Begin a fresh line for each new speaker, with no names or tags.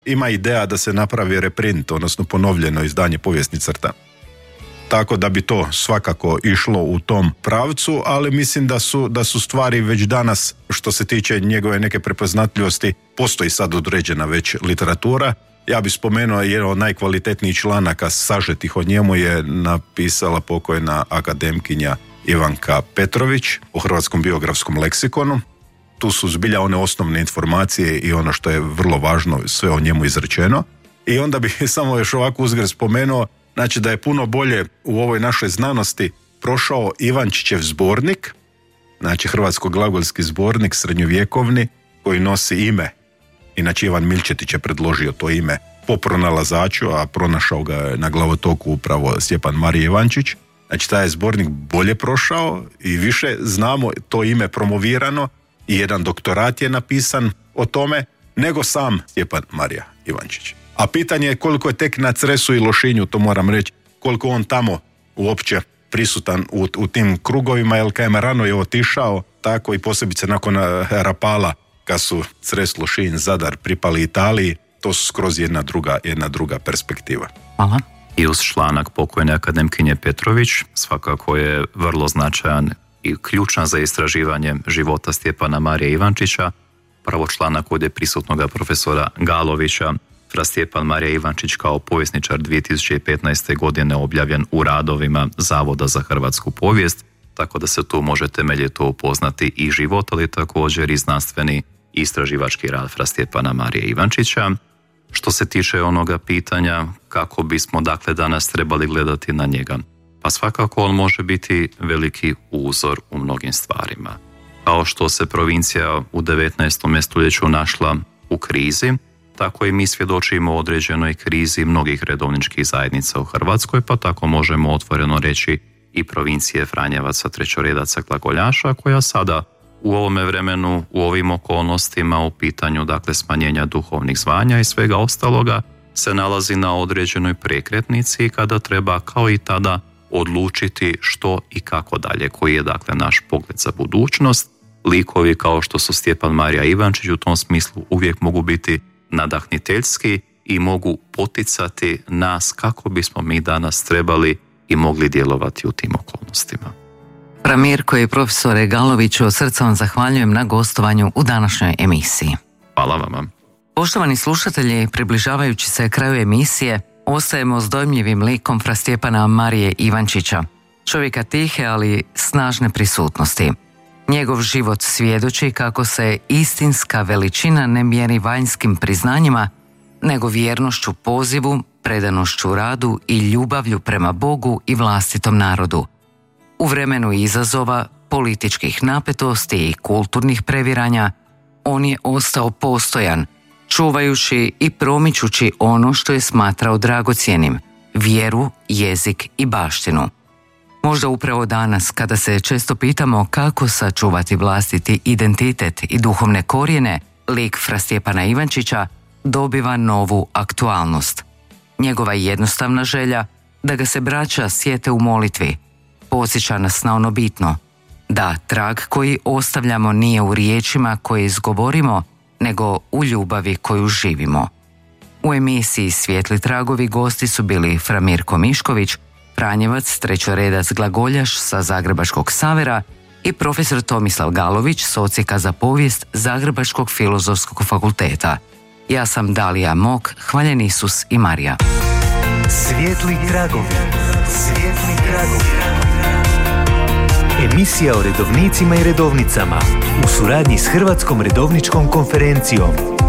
ima ideja da se napravi reprint, odnosno ponovljeno izdanje povijesnih crta. Tako da bi to svakako išlo u tom pravcu, ali mislim da su stvari već danas, što se tiče njegove neke prepoznatljivosti, postoji sad određena već literatura. Ja bih spomenuo jedan od najkvalitetnijih članaka sažetih o njemu je napisala pokojna akademkinja Ivanka Petrović u Hrvatskom biografskom leksikonu. Tu su zbilja one osnovne informacije i ono što je vrlo važno, sve o njemu izrečeno. I onda bih samo još ovako uzgred spomenuo, znači da je puno bolje u ovoj našoj znanosti prošao Ivančićev zbornik, znači hrvatsko-glagolski zbornik srednjovjekovni koji nosi ime. Inače Ivan Milčetić je predložio to ime po pronalazaču, a pronašao ga je na glavotoku upravo Stjepan Marija Ivančić. Znači taj je zbornik bolje prošao i više znamo to ime promovirano i jedan doktorat je napisan o tome nego sam Stjepan Marija Ivančić. A pitanje je koliko je tek na Cresu i Lošinju, to moram reći, koliko on tamo uopće prisutan u tim krugovima, jer kad je rano je otišao, tako i posebice nakon Rapala, kad su Cres, Lošinj, Zadar pripali Italiji, to su skroz jedna druga perspektiva.
Hvala.
I uz članak pokojne akademkinje Petrović svakako je vrlo značajan i ključan za istraživanje života Stjepana Marija Ivančića. Prvo članak ovdje prisutnoga profesora Galovića, fra Stjepan Marija Ivančić kao povjesničar 2015. godine objavljen u radovima Zavoda za hrvatsku povijest, tako da se tu može temeljito upoznati i život, ali također i znanstveni istraživački rad fra Stjepana Marija Ivančića. Što se tiče onoga pitanja kako bismo dakle danas trebali gledati na njega, pa svakako on može biti veliki uzor u mnogim stvarima. Kao što se provincija u 19. stoljeću našla u krizi, tako i mi svjedočimo određenoj krizi mnogih redovničkih zajednica u Hrvatskoj, pa tako možemo otvoreno reći i provincije Franjevaca, Trećoredaca, Glagoljaša, koja sada u ovome vremenu, u ovim okolnostima, u pitanju dakle smanjenja duhovnih zvanja i svega ostaloga, se nalazi na određenoj prekretnici kada treba kao i tada odlučiti što i kako dalje, koji je dakle naš pogled za budućnost. Likovi kao što su Stjepan Marija Ivančić u tom smislu uvijek mogu biti nadahniteljski i mogu poticati nas kako bismo mi danas trebali i mogli djelovati u tim okolnostima.
Fra Mirko i profesore Galoviću, od srca vam zahvaljujem na gostovanju u današnjoj emisiji.
Hvala vama.
Poštovani slušatelji, približavajući se kraju emisije, ostajemo s dojmljivim likom fra Stjepana Marije Ivančića, čovjeka tihe ali snažne prisutnosti. Njegov život svjedoči kako se istinska veličina ne mjeri vanjskim priznanjima, nego vjernošću pozivu, predanošću radu i ljubavlju prema Bogu i vlastitom narodu. U vremenu izazova, političkih napetosti i kulturnih previranja, on je ostao postojan, čuvajući i promičući ono što je smatrao dragocjenim, vjeru, jezik i baštinu. Možda upravo danas, kada se često pitamo kako sačuvati vlastiti identitet i duhovne korijene, lik fra Stjepana Ivančića dobiva novu aktualnost. Njegova jednostavna želja da ga se braća sjete u molitvi podsjeća nas na ono bitno, da trag koji ostavljamo nije u riječima koje izgovorimo, nego u ljubavi koju živimo. U emisiji Svijetli tragovi gosti su bili fra Mirko Mišković, Franjevac, Trećoredac, Glagoljaš sa Zagrebačkog Ksavera i profesor Tomislav Galović s Odsjeka za povijest Zagrebačkog filozofskog fakulteta. Ja sam Dalija Mok, hvaljen Isus i Marija.
Svijetli tragovi. Svijetli tragovi. Emisija o redovnicima i redovnicama u suradnji s Hrvatskom redovničkom konferencijom.